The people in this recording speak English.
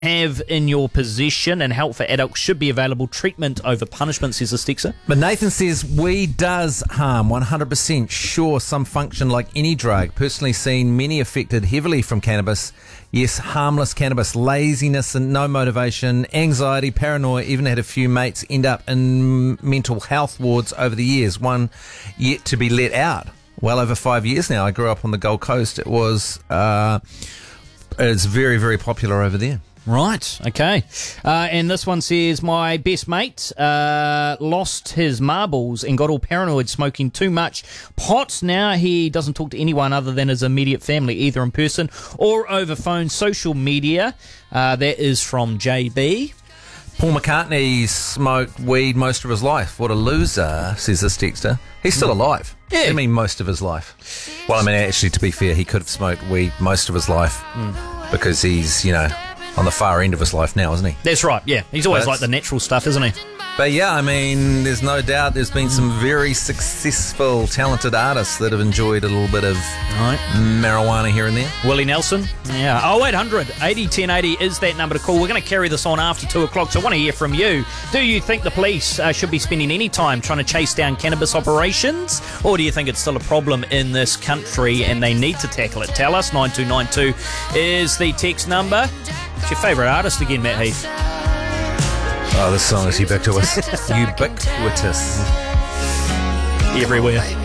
have in your possession, and help for adults should be available. Treatment over punishment, says the Stexer. But Nathan says weed does harm, 100%. Sure, some function like any drug. Personally seen many affected heavily from cannabis. Yes, harmless cannabis, laziness and no motivation, anxiety, paranoia. Even had a few mates end up in mental health wards over the years. One yet to be let out. Well over 5 years now. I grew up on the Gold Coast. It's very, very popular over there. Right, okay. And this one says, my best mate lost his marbles and got all paranoid smoking too much pot. Now he doesn't talk to anyone other than his immediate family, either in person or over phone, social media. That is from JB. Paul McCartney smoked weed most of his life. What a loser, says this texter. He's still alive. Yeah. I mean, most of his life. Well, I mean, actually, to be fair, he could have smoked weed most of his life because he's, on the far end of his life now, isn't he? That's right, yeah. He's always like the natural stuff, isn't he? But yeah, I mean, there's no doubt there's been some very successful, talented artists that have enjoyed a little bit of marijuana here and there. Willie Nelson, yeah. 0800 80 1080 is that number to call. We're going to carry this on after 2 o'clock, so I want to hear from you. Do you think the police should be spending any time trying to chase down cannabis operations, or do you think it's still a problem in this country and they need to tackle it? Tell us. 9292 is the text number. It's your favourite artist again, Matt Heath. Oh, this song is ubiquitous. Ubiquitous. Everywhere.